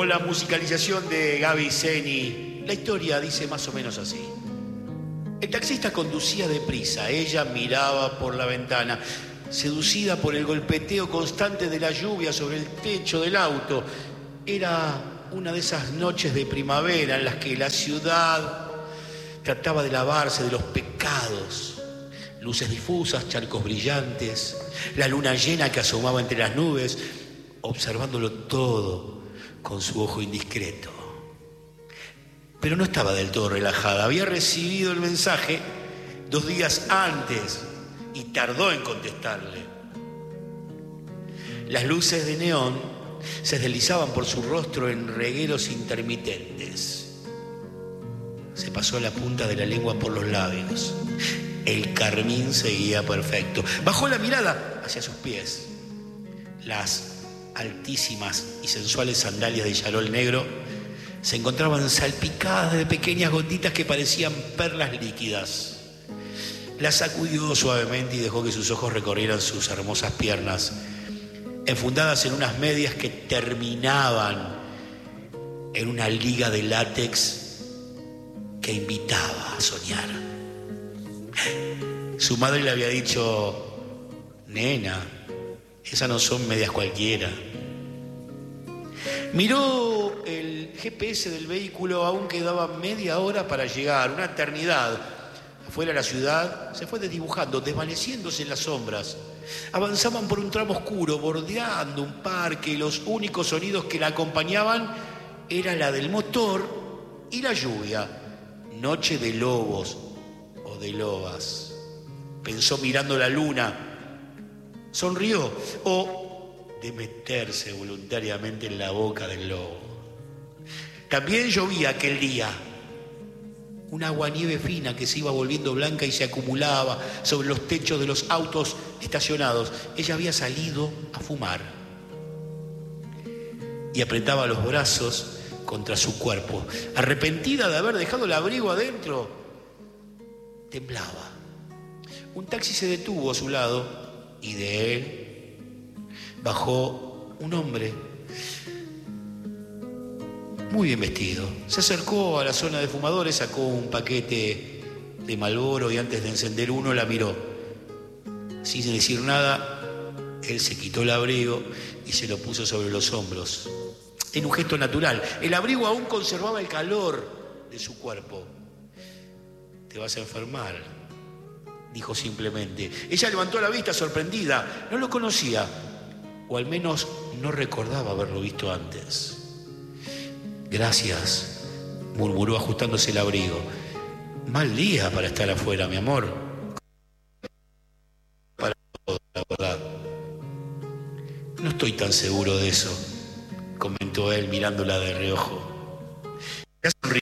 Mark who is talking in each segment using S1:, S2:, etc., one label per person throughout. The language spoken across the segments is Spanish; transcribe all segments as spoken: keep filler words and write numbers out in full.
S1: con la musicalización de Gaby Zeni. La historia dice más o menos así. El taxista conducía deprisa, ella miraba por la ventana, seducida por el golpeteo constante de la lluvia sobre el techo del auto. Era una de esas noches de primavera en las que la ciudad trataba de lavarse de los pecados. Luces difusas, charcos brillantes, la luna llena que asomaba entre las nubes, observándolo todo con su ojo indiscreto. Pero no estaba del todo relajada. Había recibido el mensaje dos días antes y tardó en contestarle. Las luces de neón se deslizaban por su rostro en regueros intermitentes. Se pasó la punta de la lengua por los labios. El carmín seguía perfecto. Bajó la mirada hacia sus pies. Las altísimas y sensuales sandalias de charol negro se encontraban salpicadas de pequeñas gotitas que parecían perlas líquidas. La sacudió suavemente y dejó que sus ojos recorrieran sus hermosas piernas, enfundadas en unas medias que terminaban en una liga de látex que invitaba a soñar. Su madre le había dicho: nena, esas no son medias cualquiera. Miró el G P S del vehículo, aún quedaba media hora para llegar, una eternidad. Afuera la ciudad se fue desdibujando, desvaneciéndose en las sombras. Avanzaban por un tramo oscuro, bordeando un parque, y los únicos sonidos que la acompañaban era la del motor y la lluvia. Noche de lobos o de lobas. Pensó mirando la luna. Sonrió. O de meterse voluntariamente en la boca del lobo. También llovía aquel día. Un aguanieve fina que se iba volviendo blanca y se acumulaba sobre los techos de los autos estacionados. Ella había salido a fumar y apretaba los brazos contra su cuerpo. Arrepentida de haber dejado el abrigo adentro, temblaba. Un taxi se detuvo a su lado y de él bajó un hombre muy bien vestido. Se acercó a la zona de fumadores, sacó un paquete de Marlboro y antes de encender uno la miró. Sin decir nada, él se quitó el abrigo y se lo puso sobre los hombros. En un gesto natural. El abrigo aún conservaba el calor de su cuerpo. Te vas a enfermar, dijo simplemente. Ella levantó la vista sorprendida. No lo conocía, o al menos no recordaba haberlo visto antes. Gracias, murmuró ajustándose el abrigo. Mal día para estar afuera, mi amor. Para todo, la verdad. No estoy tan seguro de eso, comentó él mirándola de reojo. Ella sonrió.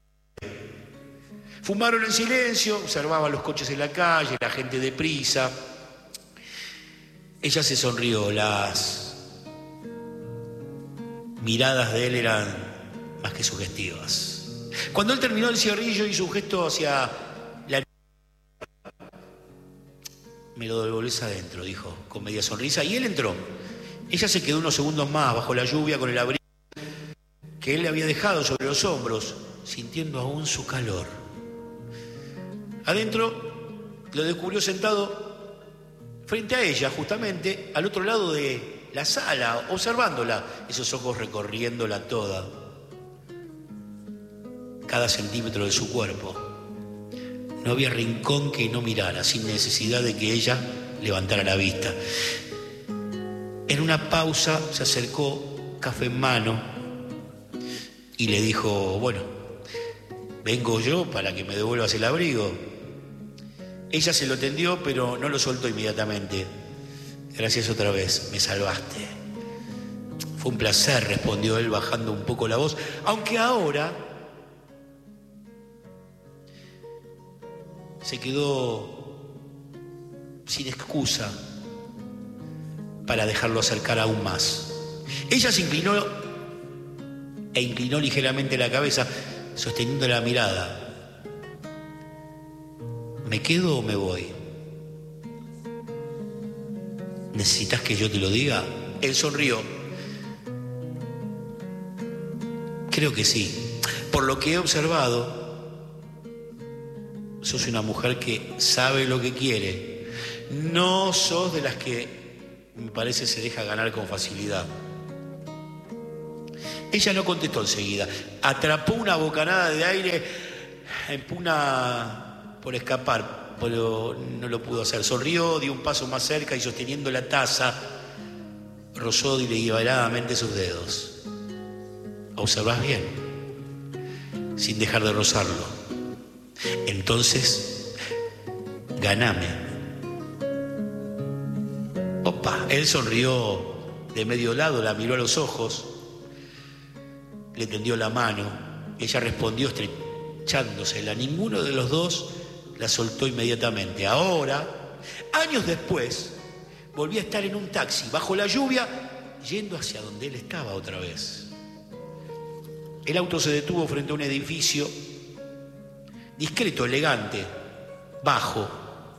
S1: Fumaron en silencio, observaban los coches en la calle, la gente deprisa. Ella se sonrió, las miradas de él eran más que sugestivas. Cuando él terminó el cigarrillo y su gesto hacia la... Me lo devolvés adentro, dijo, con media sonrisa, y él entró. Ella se quedó unos segundos más bajo la lluvia con el abrigo que él le había dejado sobre los hombros, sintiendo aún su calor. Adentro lo descubrió sentado frente a ella, justamente al otro lado de la sala, observándola, esos ojos recorriéndola toda, cada centímetro de su cuerpo. No había rincón que no mirara, sin necesidad de que ella levantara la vista. En una pausa se acercó, café en mano, y le dijo: bueno, vengo yo para que me devuelvas el abrigo. Ella se lo tendió, pero no lo soltó inmediatamente. Gracias otra vez, me salvaste. Fue un placer, respondió él bajando un poco la voz, aunque ahora se quedó sin excusa para dejarlo acercar aún más. Ella se inclinó e inclinó ligeramente la cabeza, sosteniendo la mirada. ¿Me quedo o me voy? ¿Necesitas que yo te lo diga? Él sonrió. Creo que sí. Por lo que he observado, sos una mujer que sabe lo que quiere. No sos de las que, me parece, se deja ganar con facilidad. Ella no contestó enseguida. Atrapó una bocanada de aire en pugna por escapar, pero no lo pudo hacer. Sonrió, dio un paso más cerca y sosteniendo la taza, rozó deliberadamente sus dedos. ¿Observás bien? Sin dejar de rozarlo. Entonces, ganame. Opa, él sonrió de medio lado, la miró a los ojos, le tendió la mano. Ella respondió estrechándosela. Ninguno de los dos la soltó inmediatamente. Ahora, años después, volví a estar en un taxi, bajo la lluvia, yendo hacia donde él estaba otra vez. El auto se detuvo frente a un edificio discreto, elegante, bajo.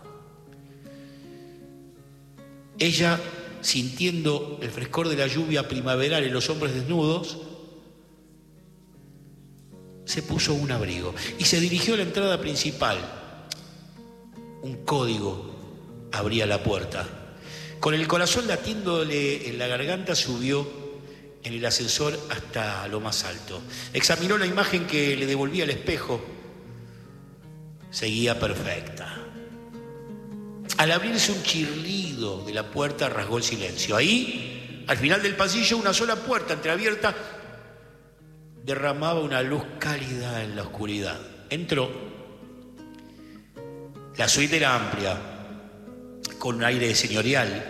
S1: Ella, sintiendo el frescor de la lluvia primaveral en los hombres desnudos, se puso un abrigo y se dirigió a la entrada principal. Un código abría la puerta. Con el corazón latiéndole en la garganta, subió en el ascensor hasta lo más alto. Examinó la imagen que le devolvía el espejo. Seguía perfecta. Al abrirse un chirrido de la puerta, rasgó el silencio. Ahí, al final del pasillo, una sola puerta entreabierta derramaba una luz cálida en la oscuridad. Entró. La suite era amplia, con un aire señorial.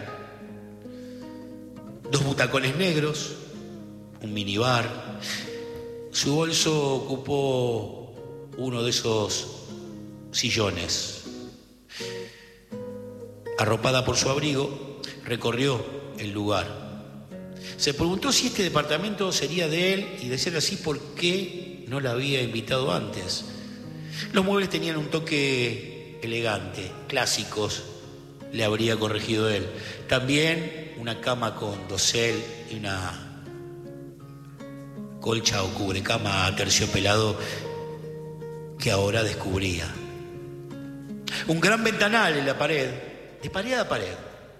S1: Dos butacones negros, un minibar. Su bolso ocupó uno de esos sillones. Arropada por su abrigo, recorrió el lugar. Se preguntó si este departamento sería de él y, de ser así, ¿por qué no la había invitado antes? Los muebles tenían un toque elegante, clásicos, le habría corregido él. También una cama con dosel y una colcha o cubrecama aterciopelado que ahora descubría. Un gran ventanal en la pared, de pared a pared,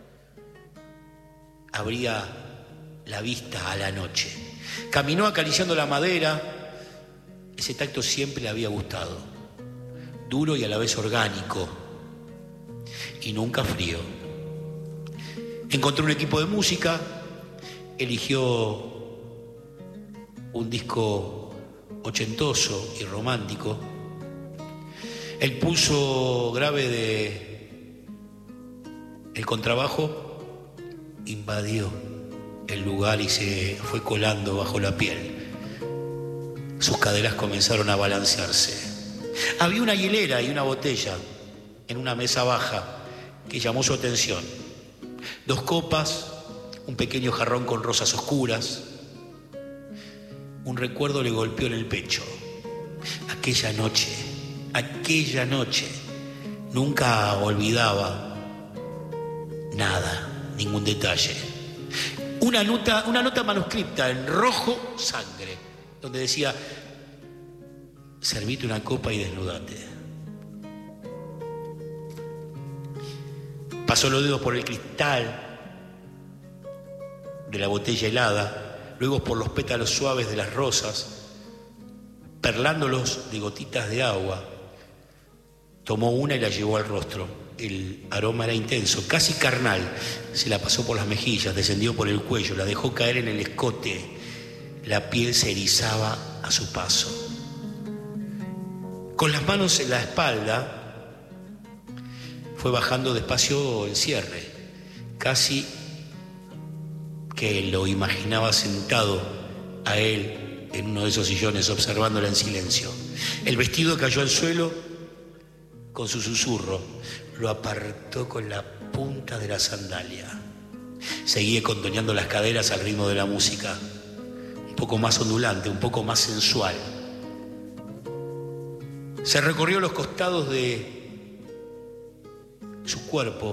S1: abría la vista a la noche. Caminó acariciando la madera. Ese tacto siempre le había gustado. Duro y a la vez orgánico. Y nunca frío. Encontró un equipo de música. Eligió un disco ochentoso y romántico. El pulso grave de el contrabajo invadió el lugar y se fue colando bajo la piel. Sus caderas comenzaron a balancearse. Había una hielera y una botella en una mesa baja que llamó su atención. Dos copas, un pequeño jarrón con rosas oscuras. Un recuerdo le golpeó en el pecho. Aquella noche, aquella noche, nunca olvidaba nada, ningún detalle. Una nota, una nota manuscrita en rojo sangre, donde decía: servite una copa y desnudate. Pasó los dedos por el cristal de la botella helada, luego por los pétalos suaves de las rosas, perlándolos de gotitas de agua. Tomó una y la llevó al rostro. El aroma era intenso, casi carnal. Se la pasó por las mejillas, descendió por el cuello, la dejó caer en el escote. La piel se erizaba a su paso. Con las manos en la espalda, fue bajando despacio el cierre. Casi que lo imaginaba sentado a él en uno de esos sillones, observándola en silencio. El vestido cayó al suelo con su susurro. Lo apartó con la punta de la sandalia. Seguía contoneando las caderas al ritmo de la música, un poco más ondulante, un poco más sensual. Se recorrió los costados de su cuerpo,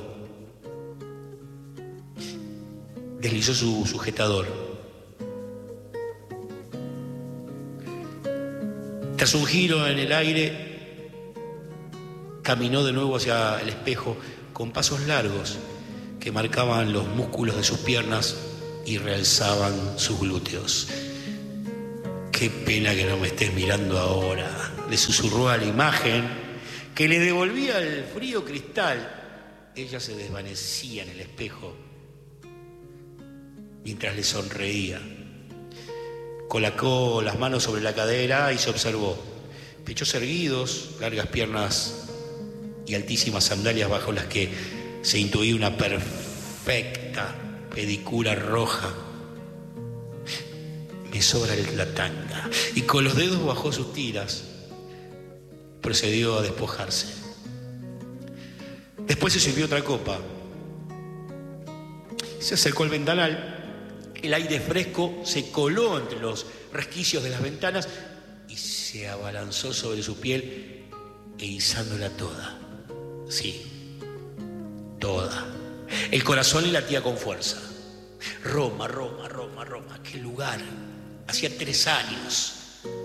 S1: deslizó su sujetador. Tras un giro en el aire, caminó de nuevo hacia el espejo con pasos largos que marcaban los músculos de sus piernas y realzaban sus glúteos. Qué pena que no me estés mirando ahora, le susurró a la imagen que le devolvía el frío cristal. Ella se desvanecía en el espejo mientras le sonreía. Colocó las manos sobre la cadera y se observó. Pechos erguidos, largas piernas y altísimas sandalias bajo las que se intuía una perfecta pedicura roja. Me sobra la tanga. Y con los dedos bajó sus tiras. Procedió a despojarse. Después se sirvió otra copa. Se acercó al ventanal. El aire fresco se coló entre los resquicios de las ventanas y se abalanzó sobre su piel, erizándola toda. Sí, toda. El corazón le latía con fuerza. Roma, Roma, Roma, Roma. ¡Qué lugar! Hacía tres años.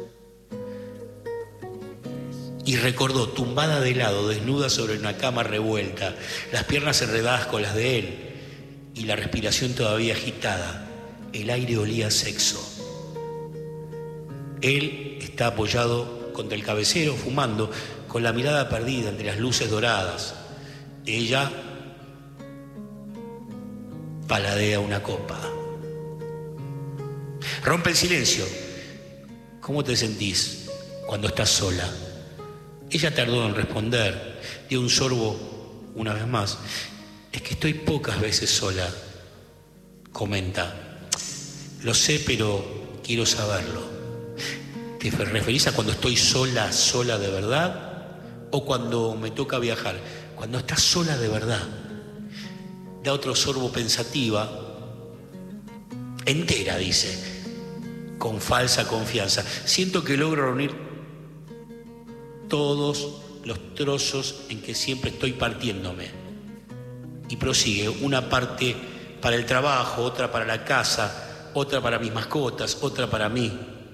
S1: Y recordó, tumbada de lado, desnuda sobre una cama revuelta, las piernas enredadas con las de él y la respiración todavía agitada. El aire olía a sexo. Él está apoyado contra el cabecero, fumando, con la mirada perdida entre las luces doradas. Ella paladea una copa. Rompe el silencio. ¿Cómo te sentís cuando estás sola? Ella tardó en responder. Dio un sorbo una vez más. Es que estoy pocas veces sola, comenta. Lo sé, pero quiero saberlo. ¿Te referís a cuando estoy sola, sola de verdad? ¿O cuando me toca viajar? Cuando estás sola de verdad. Da otro sorbo pensativa. Entera, dice, con falsa confianza. Siento que logro reunir todos los trozos en que siempre estoy partiéndome. Y prosigue, una parte para el trabajo, otra para la casa, otra para mis mascotas, otra para mí.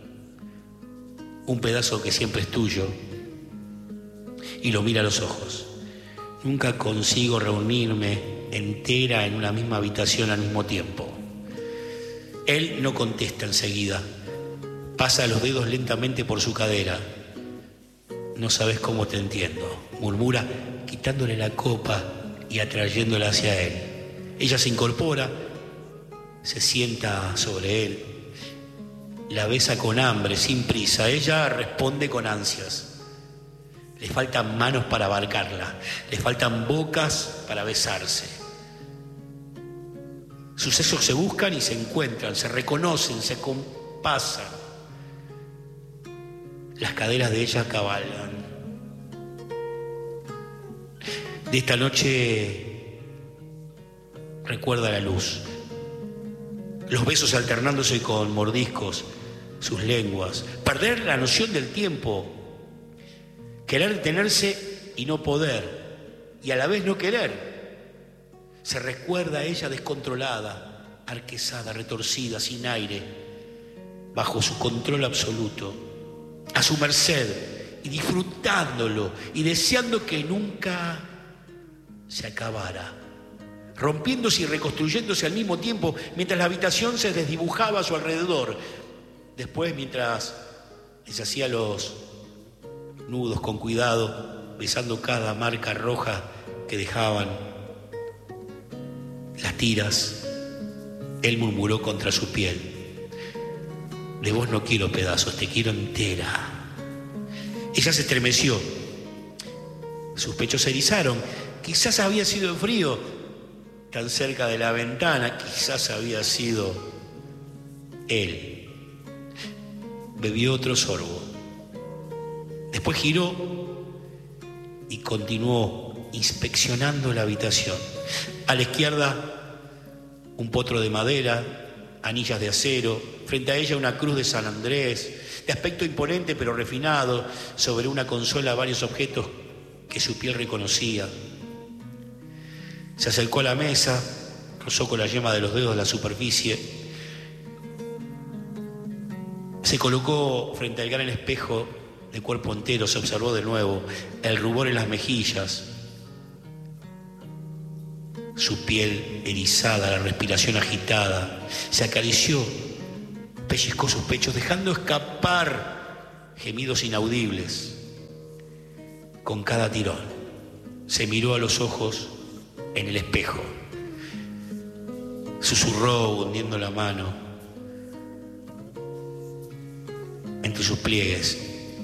S1: Un pedazo que siempre es tuyo. Y lo mira a los ojos. Nunca consigo reunirme entera en una misma habitación al mismo tiempo. Él no contesta enseguida. Pasa los dedos lentamente por su cadera. No sabes cómo te entiendo, murmura, quitándole la copa y atrayéndola hacia él. Ella se incorpora, se sienta sobre él, la besa con hambre, sin prisa. Ella responde con ansias. Le faltan manos para abarcarla, le faltan bocas para besarse. Sus sesos se buscan y se encuentran, se reconocen, se compasan. Las caderas de ella cabalgan. De esta noche recuerda la luz. Los besos alternándose con mordiscos, sus lenguas. Perder la noción del tiempo. Querer detenerse y no poder. Y a la vez no querer. Se recuerda a ella descontrolada, arquesada, retorcida, sin aire, bajo su control absoluto, a su merced, y disfrutándolo, y deseando que nunca se acabara, rompiéndose y reconstruyéndose al mismo tiempo, mientras la habitación se desdibujaba a su alrededor. Después, mientras les hacía los nudos con cuidado, besando cada marca roja que dejaban las tiras, él murmuró contra su piel: de vos no quiero pedazos, te quiero entera. Ella se estremeció, sus pechos se erizaron. Quizás había sido el frío, tan cerca de la ventana, quizás había sido él. Bebió otro sorbo. Después giró y continuó inspeccionando la habitación. A la izquierda, un potro de madera, anillas de acero, frente a ella una cruz de San Andrés, de aspecto imponente pero refinado, sobre una consola varios objetos que su piel reconocía. Se acercó a la mesa, rozó con la yema de los dedos la superficie, se colocó frente al gran espejo de cuerpo entero, se observó de nuevo el rubor en las mejillas, su piel erizada, la respiración agitada. Se acarició, pellizcó sus pechos, dejando escapar gemidos inaudibles. Con cada tirón, se miró a los ojos en el espejo. Susurró, hundiendo la mano entre sus pliegues.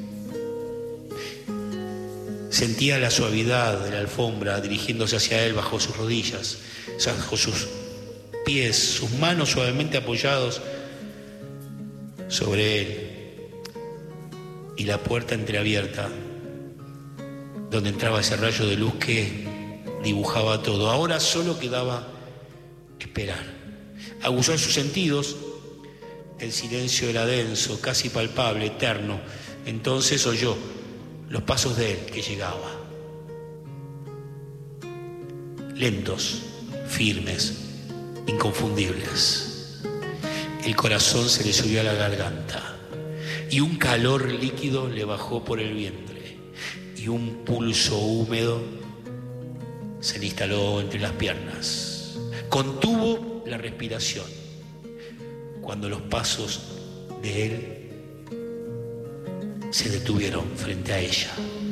S1: Sentía la suavidad de la alfombra dirigiéndose hacia él bajo sus rodillas, bajo sus pies, sus manos suavemente apoyados sobre él, y la puerta entreabierta donde entraba ese rayo de luz que dibujaba todo. Ahora solo quedaba esperar. Aguzó sus sentidos. El silencio era denso, casi palpable, eterno. Entonces oyó los pasos de él que llegaba. Lentos, firmes, inconfundibles. El corazón se le subió a la garganta y un calor líquido le bajó por el vientre y un pulso húmedo se le instaló entre las piernas. Contuvo la respiración cuando los pasos de él se detuvieron frente a ella.